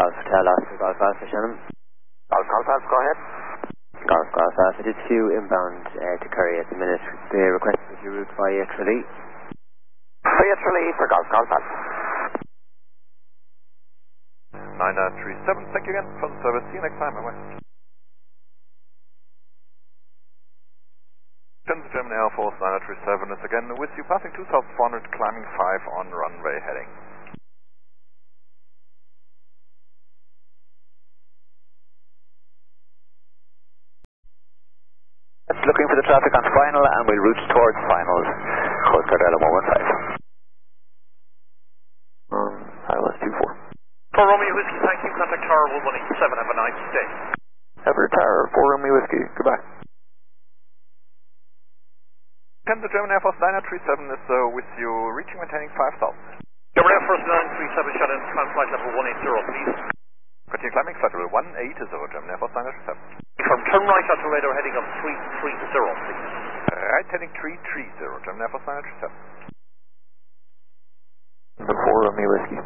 Golf Hotel Oscar Golf Alpha Shannon. Golf Alpha, go ahead. Golf Alpha, it is few inbound to Curry at the minute. The request is your route via Tralee. Via Tralee for Golf Alpha. 9937, thank you again for the service. See you next time, bye-bye. German Air Force 937 is again with you, passing 2400, climbing 5 on runway heading. Looking for the traffic on final, and we'll route towards final. Coast Guard Alamo 15. Iwas 24. For Romeo Whiskey, thank you. Contact Tower 117. Have a nice day. Everett Tower 4 Romeo Whiskey. Goodbye. The German Air Force 937 is with you, reaching maintaining 5000. German Air Force 937, shut in, climb flight level 180, please. Continue climbing flight level 180, German Air Force 937. From turn right out to radar heading of 330, please. Right, heading 330, German Air Force 937. Number 4 Romeo Whiskey.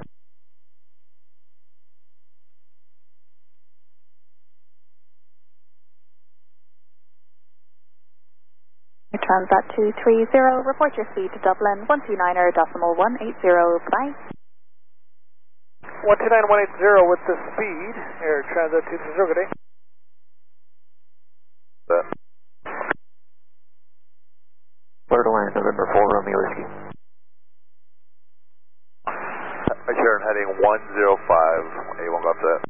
Transat 230, report your speed to Dublin, 129.180, bye. 129.180 with the speed, Air Transat 230, good day. Clear to land, November 4 Romeo Whiskey. Sharon heading 105, A1 got that.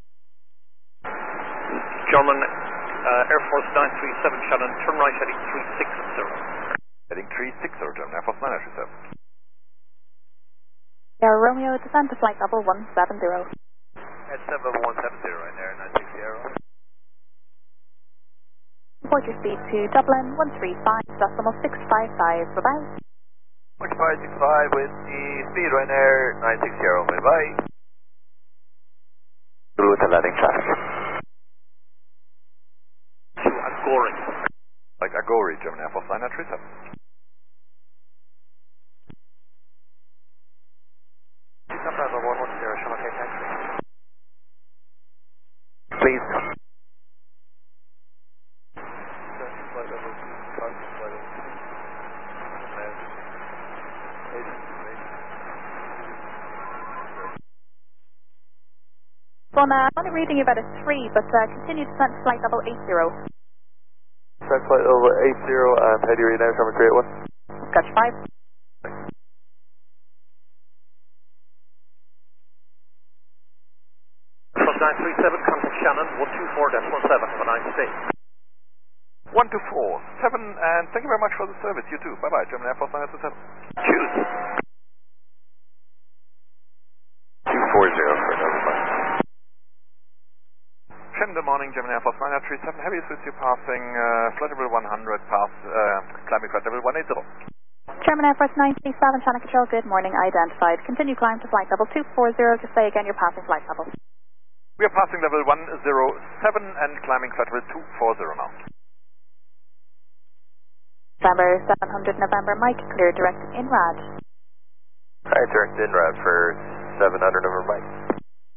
German Air Force 937, shut in, turn right heading 360. Heading 360, German Air Force 937. Air Romeo, descend to flight level 170. At 7 level 170 right there, 960. Report your speed to Dublin, 135.655, bye-bye. 13565 with the speed right there, 960, bye-bye. Through with the landing traffic. To Agori. Like Agori, German Air Force 937. Please. Well, only reading you about a 3, but continue descent to flight level 80. Descent flight level 80 and head your now, Summer 381. Scotch 5. From 937, contact Shannon, 124.17, have a nice day. 124.7, and thank you very much for the service, you too. Bye-bye, German Air Force 937. Choose. 240 for November. Good morning, German Air Force 937, heavy is with you, passing flight level 100, climbing flight level 180. German Air Force 937, Channel Control, good morning, identified. Continue climb to flight level 240, just say again your passing flight level. We are passing level 107 and climbing flight level 240 now. November 700 November, Mike, clear direct INRAD. Hi, direct INRAD for 700 November, Mike.